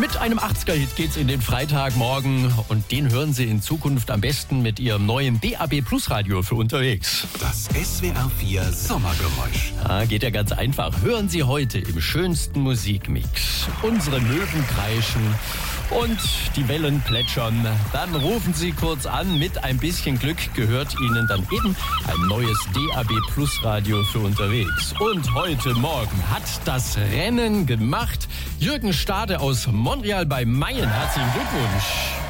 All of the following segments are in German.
Mit einem 80er-Hit geht's in den Freitagmorgen und den hören Sie in Zukunft am besten mit Ihrem neuen DAB Plus Radio für unterwegs. Das SWR 4 Sommergeräusch. Geht ja ganz einfach. Hören Sie heute im schönsten Musikmix unsere Möwen kreischen und die Wellen plätschern. Dann rufen Sie kurz an. Mit ein bisschen Glück gehört Ihnen dann eben ein neues DAB Plus Radio für unterwegs. Und heute Morgen hat das Rennen gemacht Jürgen Stade aus Montreal bei Mayen. Herzlichen Glückwunsch.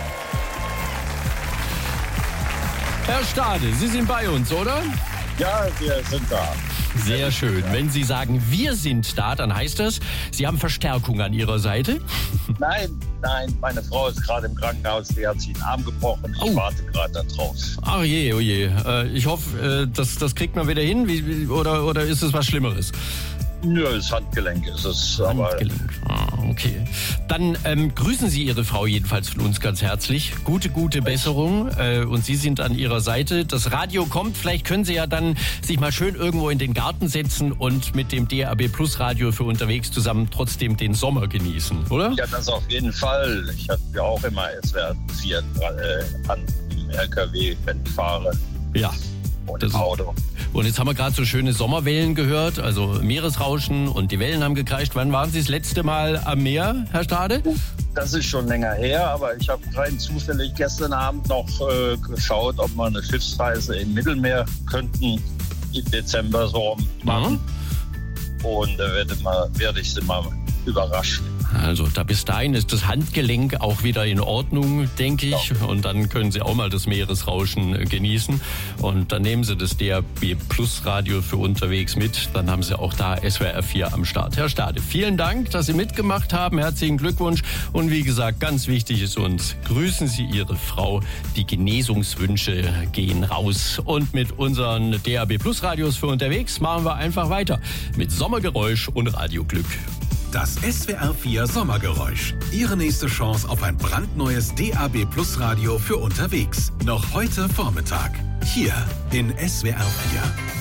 Herr Stade, Sie sind bei uns, oder? Ja, wir sind da. Sehr schön. Wenn Sie sagen, wir sind da, dann heißt das, Sie haben Verstärkung an Ihrer Seite? Nein, meine Frau ist gerade im Krankenhaus, die hat sich den Arm gebrochen. Ich warte gerade da drauf. Ach je, oh je. Ich hoffe, das kriegt man wieder hin, oder ist es was Schlimmeres? Nö, das Handgelenk ist es. Handgelenk. Okay. Dann grüßen Sie Ihre Frau jedenfalls von uns ganz herzlich. Gute Besserung. Und Sie sind an ihrer Seite. Das Radio kommt. Vielleicht können Sie ja dann sich mal schön irgendwo in den Garten setzen und mit dem DAB Plus Radio für unterwegs zusammen trotzdem den Sommer genießen, oder? Ja, das auf jeden Fall. Ich habe ja auch immer SWR 4 an dem LKW, wenn ich fahre. Ja. Und im Auto. Und jetzt haben wir gerade so schöne Sommerwellen gehört, also Meeresrauschen und die Wellen haben gekreischt. Wann waren Sie das letzte Mal am Meer, Herr Stade? Das ist schon länger her, aber ich habe rein zufällig gestern Abend noch geschaut, ob wir eine Schiffsreise im Mittelmeer könnten im Dezember so machen. Und da werde ich Sie mal überraschen. Also bis dahin ist das Handgelenk auch wieder in Ordnung, denke ich. Ja. Und dann können Sie auch mal das Meeresrauschen genießen. Und dann nehmen Sie das DAB Plus Radio für unterwegs mit. Dann haben Sie auch da SWR 4 am Start. Herr Stade, vielen Dank, dass Sie mitgemacht haben. Herzlichen Glückwunsch. Und wie gesagt, ganz wichtig ist uns, grüßen Sie Ihre Frau. Die Genesungswünsche gehen raus. Und mit unseren DAB Plus Radios für unterwegs machen wir einfach weiter mit Sommergeräusch und Radioglück. Das SWR 4 Sommergeräusch. Ihre nächste Chance auf ein brandneues DAB Plus Radio für unterwegs. Noch heute Vormittag. Hier in SWR 4.